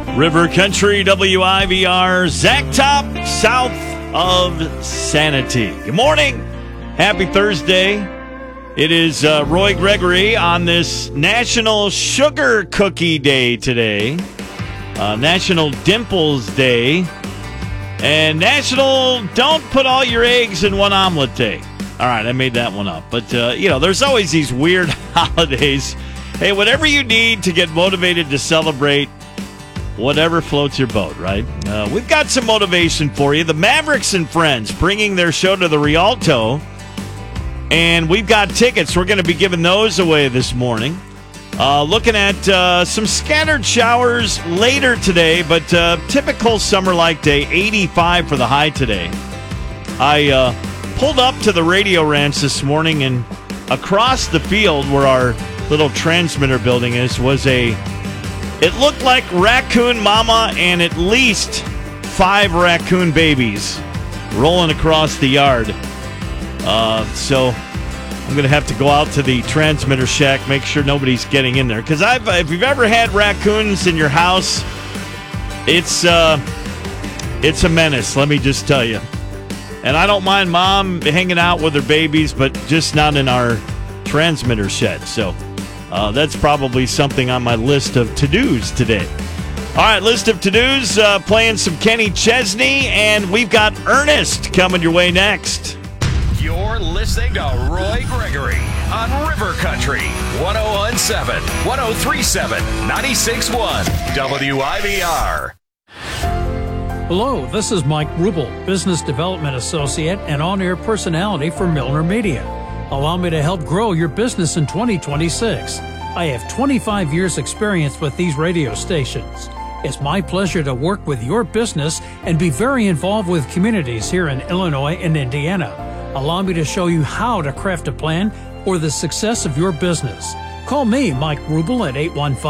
River Country, WIVR, Zach Top, south of Sanity. Good morning. Happy Thursday. It is Roy Gregory on this National Sugar Cookie Day today, National Dimples Day, and National Don't Put All Your Eggs in One Omelet Day. All right, I made that one up. But, there's always these weird holidays. Hey, whatever you need to get motivated to celebrate, whatever floats your boat, right? We've got some motivation for you. The Mavericks and Friends bringing their show to the Rialto. And we've got tickets. We're going to be giving those away this morning. Looking at some scattered showers later today, but typical summer-like day, 85 for the high today. I pulled up to the Radio Ranch this morning, and across the field where our little transmitter building is it looked like Raccoon Mama and at least 5 raccoon babies rolling across the yard. So I'm going to have to go out to the transmitter shack, make sure nobody's getting in there. Because if you've ever had raccoons in your house, it's a menace, let me just tell you. And I don't mind Mom hanging out with her babies, but just not in our transmitter shed. So that's probably something on my list of to-dos today. All right, list of to-dos, playing some Kenny Chesney, and we've got Ernest coming your way next. You're listening to Roy Gregory on River Country, 101.7, 103.7, 96.1, WIVR. Hello, this is Mike Rubel, Business Development Associate and on-air personality for Milner Media. Allow me to help grow your business in 2026. I have 25 years experience with these radio stations. It's my pleasure to work with your business and be very involved with communities here in Illinois and Indiana. Allow me to show you how to craft a plan for the success of your business. Call me, Mike Rubel, at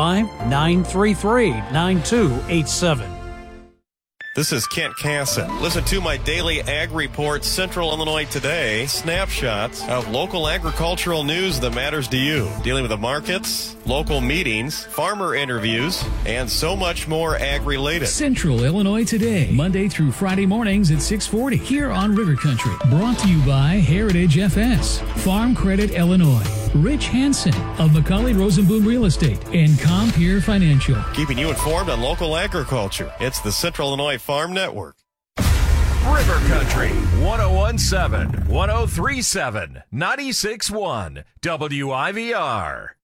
815-933-9287. This is Kent Casson. Listen to my daily Ag Report, Central Illinois Today, snapshots of local agricultural news that matters to you, dealing with the markets, local meetings, farmer interviews, and so much more ag-related. Central Illinois Today, Monday through Friday mornings at 6:40 here on River Country. Brought to you by Heritage FS, Farm Credit Illinois, Rich Hansen of McCauley Rosenboom Real Estate, and Compeer Financial. Keeping you informed on local agriculture. It's the Central Illinois Farm Network. River Country, 101.7, 103.7, 96.1, WIVR.